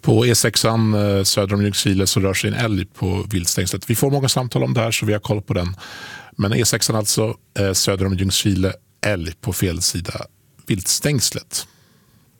På E6 söder om Ljungskile så rör sig en älg på viltstängslet. Vi får många samtal om det här så vi har koll på den. Men E6 alltså söder om Ljungskile, älg på fel sida viltstängslet.